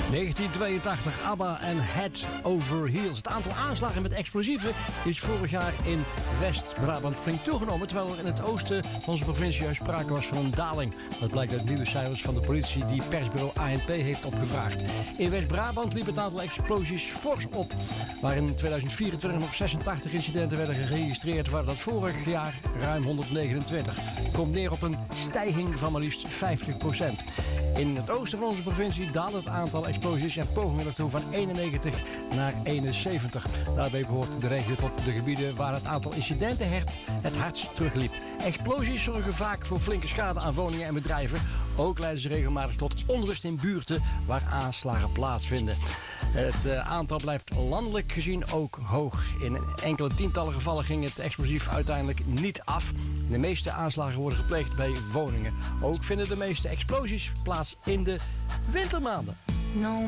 1982, ABBA en Head Over Heels. Het aantal aanslagen met explosieven is vorig jaar in West-Brabant flink toegenomen, terwijl er in het oosten van onze provincie juist sprake was van een daling. Dat blijkt uit nieuwe cijfers van de politie die persbureau ANP heeft opgevraagd. In West-Brabant liep het aantal explosies fors op, waar in 2024 nog 86 incidenten werden geregistreerd, waar dat vorig jaar ruim 129. Komt neer op een stijging van maar liefst 50%. In het oosten van onze provincie daalt het aantal explosies en pogingen ertoe van 91 naar 71. Daarbij behoort de regio tot de gebieden waar het aantal incidenten het hardst terugliep. Explosies zorgen vaak voor flinke schade aan woningen en bedrijven. Ook leiden ze regelmatig tot onrust in buurten waar aanslagen plaatsvinden. Het aantal blijft landelijk gezien ook hoog. In enkele tientallen gevallen ging het explosief uiteindelijk niet af. De meeste aanslagen worden gepleegd bij woningen. Ook vinden de meeste explosies plaats in de wintermaanden. No